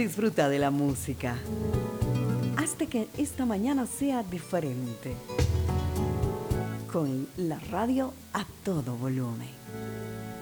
Disfruta de la música. Hazte que esta mañana sea diferente. Con la radio a todo volumen.